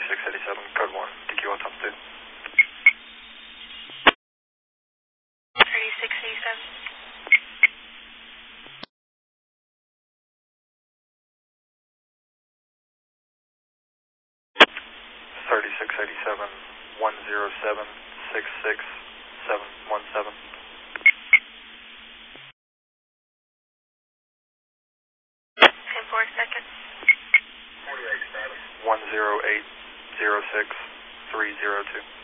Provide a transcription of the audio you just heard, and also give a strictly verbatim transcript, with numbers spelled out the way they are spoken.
thirty-six eighty-seven, code one, D Q altitude. thirty-six eighty-seven. thirty-six eighty-seven, one zero seven, six six seven one seven. ten four seconds. one zero eight zero six three zero two.